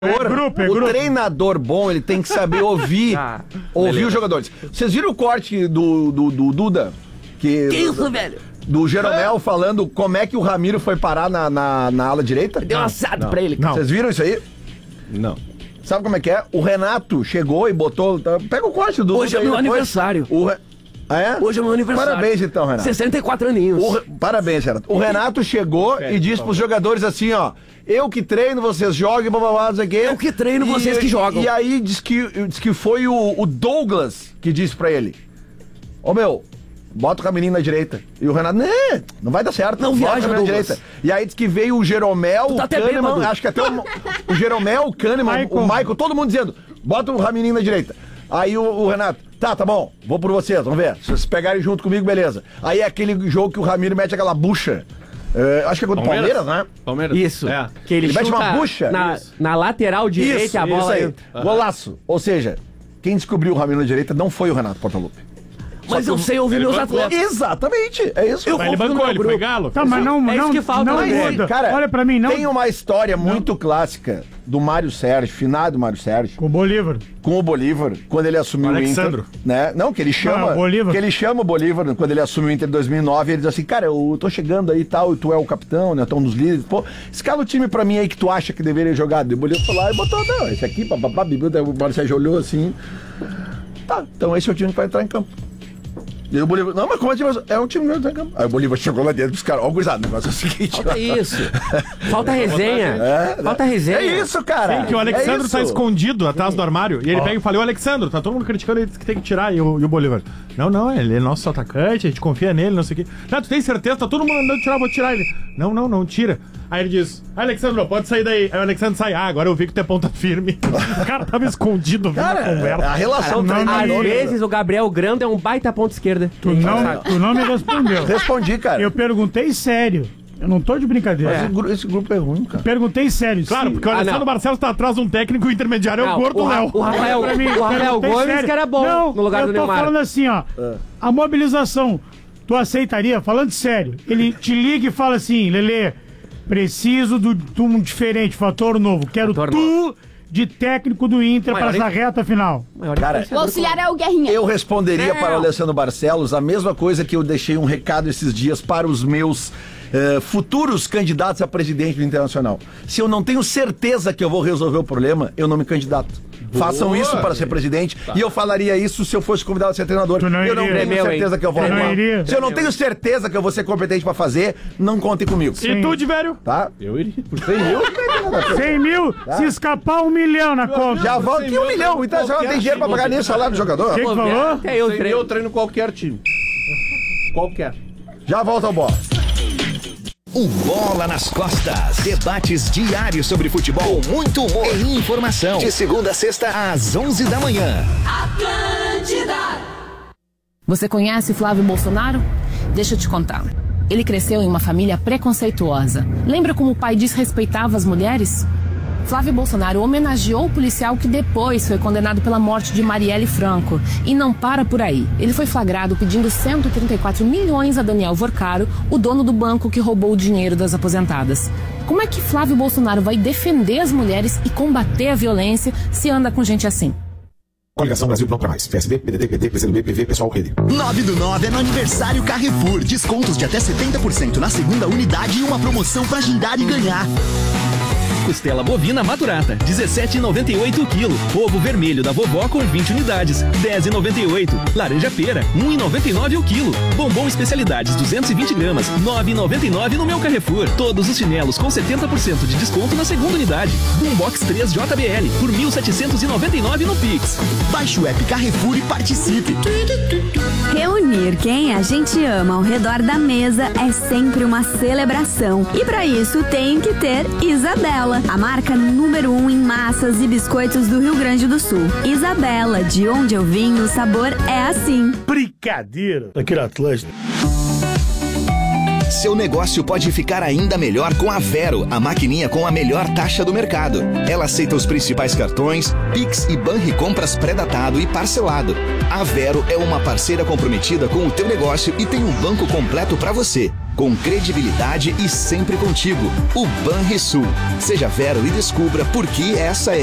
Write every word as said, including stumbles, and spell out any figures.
É grupo, é o grupo. treinador bom, ele tem que saber ouvir, Ah, ouvir beleza. os jogadores. Vocês viram o corte do, do, do Duda? Que, Que isso, velho? Do Jeromel falando como é que o Ramiro foi parar na, na, na ala direita? Deu um assado pra ele. Não. Vocês viram isso aí? Não. Sabe como é que é? O Renato chegou e botou... Pega o corte do Hoje Duda é meu aí depois. aniversário. O Re... Ah, é? Hoje é meu aniversário. Parabéns então, Renato. sessenta e quatro aninhos. O Re- Parabéns, Renato. O Renato chegou e disse pros jogadores assim, ó... Eu que treino, vocês joguem, blá, blá, blá, não sei o quê. Eu que treino, vocês que jogam. E aí diz que, diz que foi o, o Douglas que disse pra ele: Ô meu, bota o Camininho na direita. E o Renato, né, não vai dar certo. Não bota viaja, o Camininho na Douglas. direita. E aí diz que veio o Jeromel, Tu tá o até Kahneman, bêbado. acho que até o, o Jeromel, o Kahneman, Michael. o Michael, todo mundo dizendo: bota o Ramininho na direita. Aí o, o Renato, tá, tá bom, vou por vocês, vamos ver. Se vocês pegarem junto comigo, beleza. Aí é aquele jogo que o Ramiro mete aquela bucha. É, acho que é contra o Palmeiras, né? Palmeiras. Isso. É. Que ele, Ele mete chuta uma bucha? Na, Isso. na lateral direita Isso, e a bola isso aí. entra. Golaço. Ou seja, quem descobriu o Ramiro na direita não foi o Renato Portaluppi. Mas eu sei ouvir meus atletas. Exatamente, é isso. Eu Mas ele confio no bancou, meu ele foi grupo. galo. Tá, mas não, É isso não, que falta, não né? muda. Cara, Olha pra mim, não. Tem uma história muito clássica do Mário Sérgio, finado Mário Sérgio, Com o Bolívar. com o Bolívar, quando ele assumiu o, Alexandro. Inter, né? Não, que ele chama, Não, Bolívar. que ele chama o Bolívar quando ele assumiu o Inter em dois mil e nove, ele diz assim: "Cara, eu tô chegando aí e tal, e tu é o capitão, né? Tu é um dos líderes. Pô, escala o time pra mim aí que tu acha que deveria jogar". E o Bolívar foi lá e botou, não, esse aqui, papapá, bebeu, daí o Mário Sérgio olhou assim. Tá, então esse é o time que vai entrar em campo. E aí o Bolívar, não, mas como é time? É um time que vai entrar em campo. Aí o Bolívar chegou lá dentro dos caras, ó, gurizada, o negócio é o seguinte, Falta isso. Falta resenha. É, Falta resenha. É isso, cara. Sim, que o Alexandre é tá isso. escondido atrás do armário. E ele pega e fala: "O Alexandre, tá todo mundo criticando ele, diz que tem que tirar". E o, e o Bolívar: "Não, não, ele é nosso atacante, a gente confia nele, não sei o quê". "Não, tu tem certeza? Tá todo mundo mandando tirar, vou tirar ele". "Não, não, não, tira". Aí ele diz: "Alexandre, pode sair daí". Aí o Alexandre sai: "Ah, agora eu vi que tu é ponta firme". O cara tava escondido ouvindo a Cara, conversa. a relação Cara, não, Às treinador. vezes o Gabriel Grando é um baita ponta esquerda. Tu não, tu não me respondeu. Respondi, cara. Eu perguntei sério. Eu não tô de brincadeira. Esse, gru- esse grupo é ruim, cara. Perguntei sério. Claro, Se- porque o Ah, Alessandro não. Barcelos tá atrás de um técnico intermediário, é Não, o gordo o Ra- Léo. o Rafael, Olha pra mim, o Rafael perguntei Gomes sério. que era bom Não, no lugar eu do tô Neymar. falando assim, ó. A mobilização, tu aceitaria? Falando sério. Ele te liga e fala assim: Lelê, preciso do- de um diferente, fator novo. Quero Fator tu de técnico do Inter Maior pra essa em- reta final. Maior Cara, influenciador O auxiliar é o Guerrinha. Eu responderia Não. para o Alessandro Barcelos a mesma coisa que eu deixei um recado esses dias para os meus eh, futuros candidatos a presidente do Internacional. Se eu não tenho certeza que eu vou resolver o problema, eu não me candidato. Façam isso para ser presidente. E eu falaria isso se eu fosse convidado a ser treinador. Tu não eu não iria. tenho Tremeu, certeza hein? que eu vou Tu não arrumar. iria. Se eu não tenho certeza que eu vou ser competente para fazer, não contem comigo. E tu, de velho? Tá? Eu iria. Por cem mil? cem mil, se escapar um milhão na conta. Já volta aqui um milhão. O Internacional tem dinheiro para pagar nem o salário do jogador. O que que falou? Até eu treino. Eu treino qualquer time. Qualquer. Já volta ao bola. O Bola nas Costas. Debates diários sobre futebol, com muito humor e informação. De segunda a sexta, às onze da manhã. Você conhece Flávio Bolsonaro? Deixa eu te contar. Ele cresceu em uma família preconceituosa. Lembra como o pai desrespeitava as mulheres? Flávio Bolsonaro homenageou o policial que depois foi condenado pela morte de Marielle Franco. E não para por aí. Ele foi flagrado pedindo cento e trinta e quatro milhões a Daniel Vorcaro, o dono do banco que roubou o dinheiro das aposentadas. Como é que Flávio Bolsonaro vai defender as mulheres e combater a violência se anda com gente assim? Coligação Brasil Não Pra Mais. P S B, P D T, P D, P C do B, P V, Pessoal, Rede. nove do nove é no aniversário Carrefour. Descontos de até setenta por cento na segunda unidade e uma promoção pra agendar e ganhar. Costela bovina maturata, dezessete reais e noventa e oito o quilo. Ovo vermelho da vovó com vinte unidades, dez reais e noventa e oito. Laranja pera, um real e noventa e nove o quilo. Bombom especialidades, duzentos e vinte gramas, nove reais e noventa e nove no meu Carrefour. Todos os chinelos com setenta por cento de desconto na segunda unidade. Boombox três J B L por mil setecentos e noventa e nove no Pix. Baixe o app Carrefour e participe. Reunir quem a gente ama ao redor da mesa é sempre uma celebração. E para isso tem que ter Isabela, a marca número um em massas e biscoitos do Rio Grande do Sul. Isabela, de onde eu vim, o sabor é assim. Brincadeira. Daquele Atlântico. Seu negócio pode ficar ainda melhor com a Vero, a maquininha com a melhor taxa do mercado. Ela aceita os principais cartões, Pix e Banricompras pré-datado e parcelado. A Vero é uma parceira comprometida com o teu negócio e tem um banco completo para você. com credibilidade e sempre contigo. O Banrisul. Seja Vero e descubra por que essa é